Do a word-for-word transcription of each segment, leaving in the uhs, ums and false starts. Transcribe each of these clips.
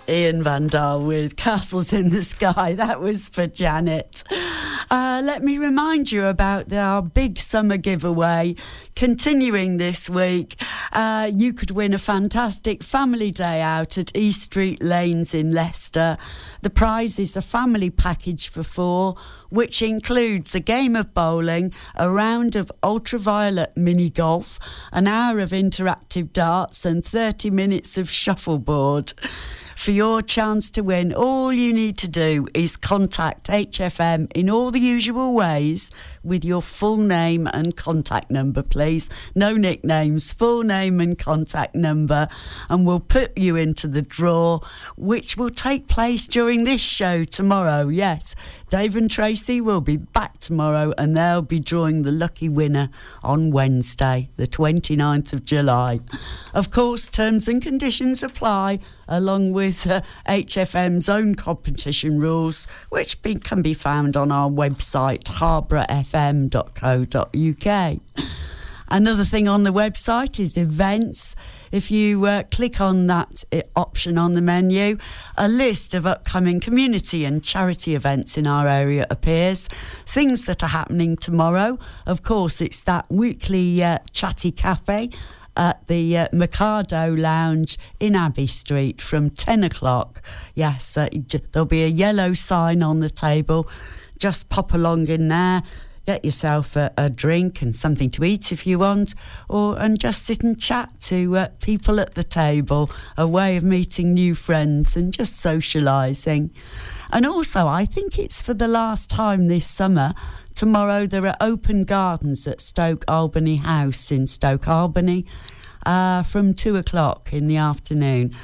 Ian Van Dahl with Castles in the Sky. That was for Janet. Uh, let me remind you about our big summer giveaway continuing this week. Uh, you could win a fantastic family day out at East Street Lanes in Leicester. The prize is a family package for four, which includes a game of bowling, a round of ultraviolet mini golf, an hour of interactive darts and thirty minutes of shuffleboard. For your chance to win, all you need to do is contact H F M in all the usual ways with your full name and contact number, please. No nicknames, full name and contact number, and we'll put you into the draw, which will take place during this show tomorrow. Yes, Dave and Tracy will be back tomorrow, and they'll be drawing the lucky winner on Wednesday, the twenty-ninth of July. Of course, terms and conditions apply, along with uh, H F M's own competition rules, which be, can be found on our website, harborough f m dot co dot u k. Another thing on the website is events. If you uh, click on that uh, option on the menu, a list of upcoming community and charity events in our area appears. Things that are happening tomorrow, of course, it's that weekly uh, chatty cafe at the uh, Mikado Lounge in Abbey Street from ten o'clock. Yes, uh, there'll be a yellow sign on the table. Just pop along in there, get yourself a, a drink and something to eat if you want, or and just sit and chat to uh, people at the table, a way of meeting new friends and just socialising. And also, I think it's for the last time this summer, tomorrow there are open gardens at Stoke Albany House in Stoke Albany uh, from two o'clock in the afternoon.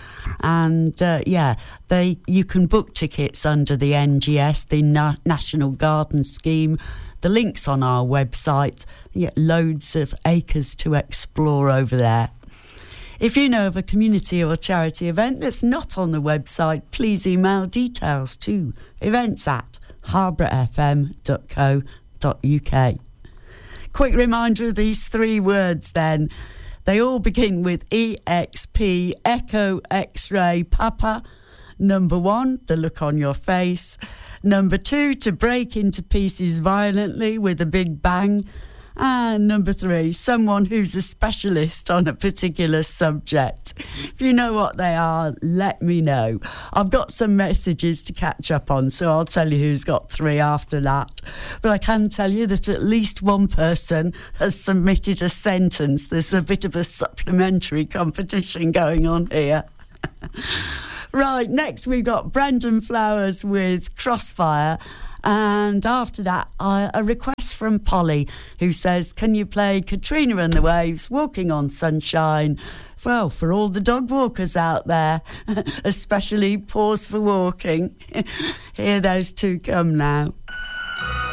And uh, yeah, they you can book tickets under the N G S, the Na- National Garden Scheme. The link's on our website. Yeah, loads of acres to explore over there. If you know of a community or charity event that's not on the website, please email details to events at harborough f m dot co dot u k. Quick reminder of these three words then. They all begin with E X P, Echo, X-ray, Papa. Number one, the look on your face. Number two, to break into pieces violently with a big bang. And number three, someone who's a specialist on a particular subject. If you know what they are, let me know. I've got some messages to catch up on, so I'll tell you who's got three after that. But I can tell you that at least one person has submitted a sentence. There's a bit of a supplementary competition going on here. Right, next we've got Brendan Flowers with Crossfire. And after that, uh, a request from Polly, who says, can you play Katrina and the Waves, Walking on Sunshine? Well, for all the dog walkers out there, especially Pause for Walking. Here those two come now.